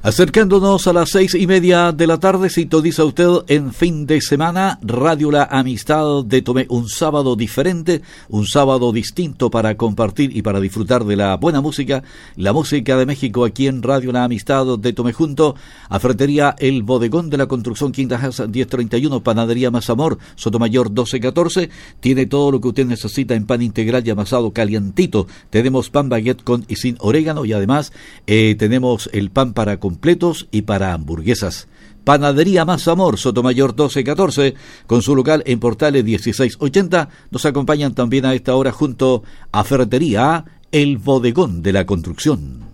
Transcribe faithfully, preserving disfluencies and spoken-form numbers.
Acercándonos a las seis y media de la tarde, sintoniza usted en fin de semana Radio La Amistad de Tomé, un sábado diferente, un sábado distinto para compartir y para disfrutar de la buena música, la música de México aquí en Radio La Amistad de Tomé, junto a Ferretería El Bodegón de la Construcción, Quinta Casa diez treinta y uno, Panadería Mazamor, Sotomayor doce catorce, tiene todo lo que usted necesita en pan integral y amasado calientito. Tenemos pan baguette con y sin orégano y además eh, tenemos el pan para comprar completos y para hamburguesas. Panadería Mazamor, Sotomayor doce catorce, con su local en Portales dieciséis ochenta. Nos acompañan también a esta hora junto a Ferretería El Bodegón de la Construcción.